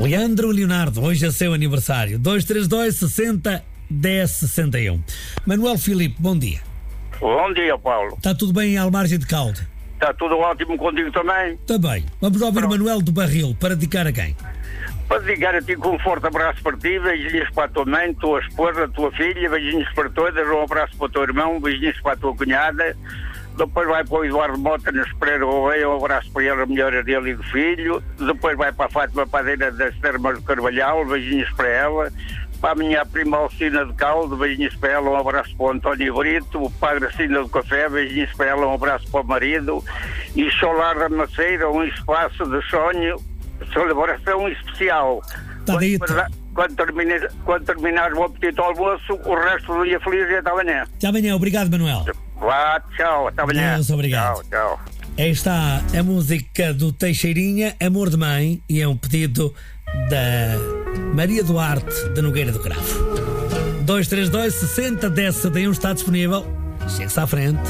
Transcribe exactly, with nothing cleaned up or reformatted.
Leandro Leonardo, hoje é seu aniversário. dois três dois, sessenta, dez, sessenta e um. Manuel Filipe, bom dia. Bom dia, Paulo. Está tudo bem em Almargem de Calde? Está tudo ótimo contigo também? Também. Vamos ouvir o Manuel do Barril, para dedicar a quem? Para dedicar a ti com um forte abraço para ti, beijinhos para a tua mãe, tua esposa, tua filha, beijinhos para todas, um abraço para o teu irmão, beijinhos para a tua cunhada. Depois vai para o Eduardo Mota nos Pereira Gouveia, um abraço para ele, a melhor dele e do filho. Depois vai para a Fátima Padeira das Termas do Carvalhal, beijinhos para ela. Para a minha prima Alcina de Caldo, beijinhos para ela, um abraço para o António Brito. O Padre Cina do Café, beijinhos para ela, um abraço para o marido. E Solar da Maceira, um espaço de sonho, celebração especial. Está dito. Quando, termine, quando terminar o apetite ao almoço, o resto do dia feliz e até amanhã. Até amanhã, obrigado, Manuel. Vá, tchau, até amanhã. Deus, obrigado. Tchau, tchau. Aí está a música do Teixeirinha, Amor de Mãe, e é um pedido da Maria Duarte de Nogueira do Cravo. dois três dois, sessenta, dez, setenta e um está disponível. Chegue-se à frente.